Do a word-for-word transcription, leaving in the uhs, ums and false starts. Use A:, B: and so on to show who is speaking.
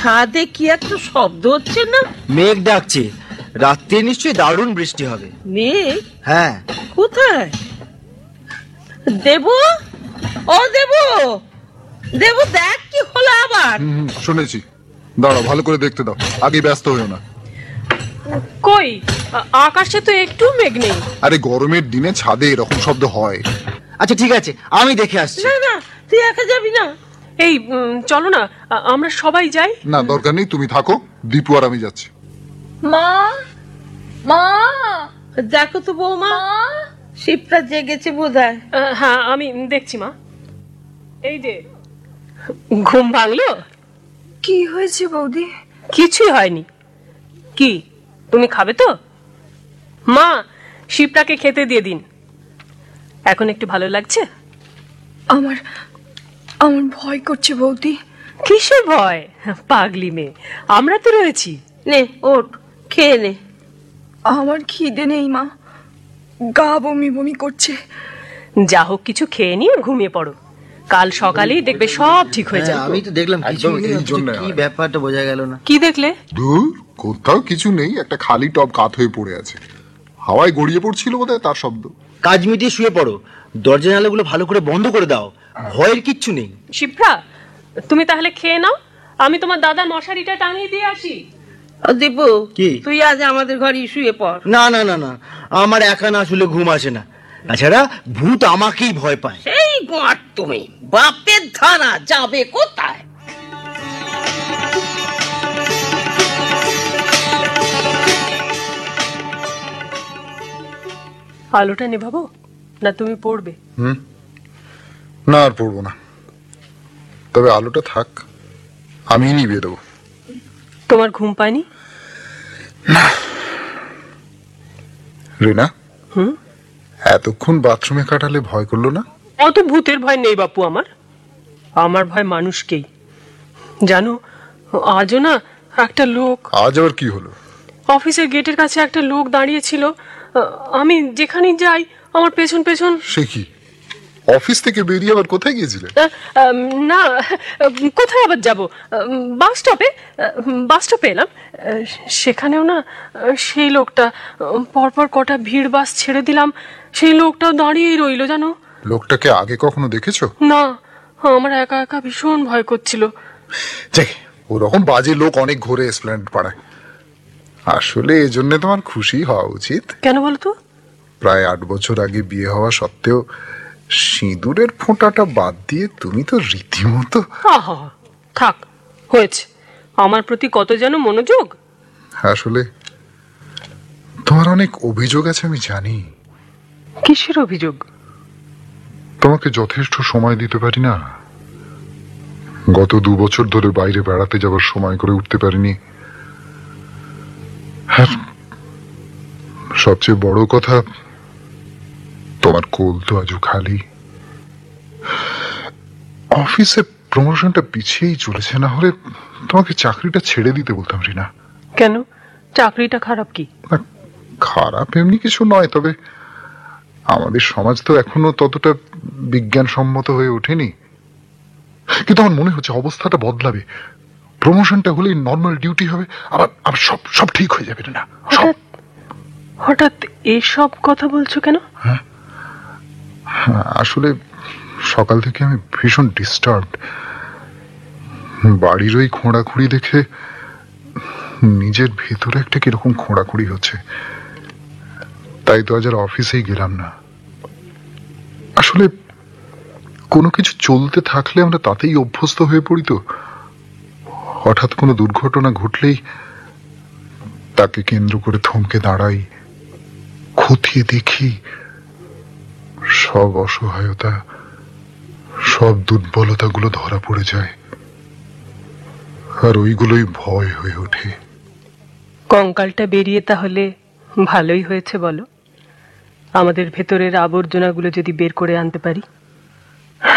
A: ছাদে কি একটা শব্দ হচ্ছে না?
B: মেঘ ডাকছে, রাত্রে নিশ্চয়ই দারুণ বৃষ্টি হবে।
A: মেঘ?
B: হ্যাঁ।
A: কোথায়? দেবু, ও দেবু, দেবু দেখ কি হলো আবার।
C: শুনেছি, দাঁড়াও ভালো করে দেখতে দাও, আগে ব্যস্ত হইও না।
D: কই আকাশে তো একটু মেঘ নেই।
C: আরে গরমের দিনে ছাদে এরকম শব্দ হয়।
B: আচ্ছা ঠিক আছে, আমি দেখে আসছি।
A: না না, তুই একা যাবি না।
D: এই চলো না, আমরা সবাই যাই।
C: না দরকার নেই, তুমি থাকো, দীপু আর আমি যাচ্ছি।
E: মা, মা,
A: দেখো তো বৌমা, শিবটা জেগেছে বোধহয়।
D: হ্যাঁ আমি দেখছি মা। এই যে ঘুম ভাঙলো?
E: কি হয়েছে বৌদি?
D: কিছুই হয়নি। কি তুমি খাবে তো? মা শিবটাকে খেতে দিয়ে দিন। এখন একটু ভালো লাগছে?
E: আমার আমার ভয় করছে বৌদি।
D: কিসের ভয়? পাগলি মেয়ে, আমরা তো রয়েছি।
A: নে ওঠ, খেয়ে নে।
E: আমার খিদে নেই মা, গা বমি বমি করছে।
D: যা হোক কিছু খেয়ে নিয়ে ঘুমিয়ে পড়ো, কাল সকালেই দেখবে সব ঠিক হয়ে যাবে।
B: আমি তো দেখলাম কিছু
C: একদম এই জন্য
B: কি ব্যাপারটা বোঝা গেল না।
D: কি দেখলে?
C: ধুর, কোথাও কিছু নেই, একটা খালি টব কাত হয়ে পড়ে আছে, হাওয়ায় গড়িয়ে পড়ছিল বোধহয় তার শব্দ।
B: কাজ মিটিয়ে শুয়ে পড়ো, দরজা জানালাগুলো ভালো করে বন্ধ করে দাও, ভয়ের কিচ্ছু নেই।
D: শিপ্রা, তুমি তাহলে খেয়ে নাও, আমি তোমার দাদার মশারিটা টাঙিয়ে দিয়ে আসি।
A: দেবু,
B: কি?
A: তুই আজ আমাদের ঘরে শুয়ে পড়।
B: না না না না, আমার একা না শুলে ঘুম আসে না। তাছাড়া ভূত আমাকেই ভয় পায়।
A: সেই গোয়ার তুমি, বাপের ধারা যাবে কোথায়?
D: আলোটা নেভাবো না তুমি পড়বে?
C: হুম, না আর পড়বো না, তবে আলোটা থাক, আমি নিভিয়ে দেবো।
D: তোমার ঘুম পায়নি?
C: রিনা,
D: হুম,
C: এতক্ষণ বাথরুমে কাটালে ভয় করলো না?
D: অত ভূতের ভয় নেই বাপু আমার, আমার ভয় মানুষকেই। জানো, আজও না একটা লোক।
C: আজ আবার কি হলো?
D: অফিসের গেটের কাছে একটা লোক দাঁড়িয়ে ছিল, আমি যেখানে যাই আমার পেছন পেছন।
C: সে কি, অফিস থেকে বেরিয়ে আবার কোথায় গিয়েছিলে?
D: না, কোথায় আবার যাব, বাস স্টপে, বাস স্টপে এলাম। সেখানেও না সেই লোকটা, পরপর কটা ভিড় বাস ছেড়ে দিলাম, সেই লোকটাও দাঁড়িয়েই রইলো জানো।
C: লোকটাকে আগে কখনো দেখেছো?
D: না, আমার একা একা ভীষণ ভয় করছিল।
C: যাই, ওরকম বাজে লোক অনেক ঘুরে এসপ্ল্যানেড পাড়ায়। আসলে এজন্য তোমার খুশি হওয়া উচিত।
D: কেন বলতো?
C: প্রায় আট বছর আগে বিয়ে হওয়া সত্ত্বেও সিঁদুরের ফোঁটাটা বাদ দিয়ে তুমি তো রীতিমতো।
D: আহা, থাক, হয়েছে, আমার প্রতি কত যেন মনোযোগ।
C: আসলে তোমার অনেক অভিযোগ আছে আমি জানি।
D: কিসের অভিযোগ?
C: তোমাকে যথেষ্ট সময় দিতে পারি না, গত দু বছর ধরে বাইরে বেড়াতে যাবার সময় করে উঠতে পারিনি। আর সবচেয়ে বড় কথা, তোমার কোল তো আজও খালি। অফিসে প্রমোশনটা পিছিয়েই চলেছে, না হলে তোমাকে চাকরিটা ছেড়ে দিতে বলতাম রিনা।
D: কেন, চাকরিটা খারাপ কি?
C: খারাপ এমনি কিছু নয়, তবে আমাদের সমাজ তো এখনো ততটা বিজ্ঞানসম্মত হয়ে ওঠেনি। কিন্তু আমার মনে হচ্ছে অবস্থাটা বদলাবে, প্রমোশনটা হলেই নর্মাল ডিউটি হবে, আবার আবার সব সব ঠিক হয়ে যাবে না।
D: হঠাৎ হঠাৎ এসব কথা বলছো কেন?
C: হ্যাঁ, আসলে সকাল থেকে আমি ভীষণ ডিস্টার্বড। বাড়ির ওই খোঁড়াখুড়ি দেখে নিজের ভেতরে একটা কিরকম খোঁড়াখুড়ি হচ্ছে, তাই তো আজ আর অফিসেই গেলাম না। আসলে কোনো কিছু চলতে থাকলে আমরা তাতেই অভ্যস্ত হয়ে পড়ি, তো হঠাৎ কোনো দুর্ঘটনা ঘটলেই তাকে কেন্দ্র করে থমকে দাঁড়াই, খতিয়ে দেখি, সব অসহায়তা, সব দুর্বলতাগুলো ধরা পড়ে যায়, আর ওইগুলোই ভয় হয়ে ওঠে।
D: কঙ্কালটা বেরিয়ে তাহলে ভালোই হয়েছে বলো, আমাদের ভেতরের আবর্জনাগুলো যদি বের করে আনতে পারি।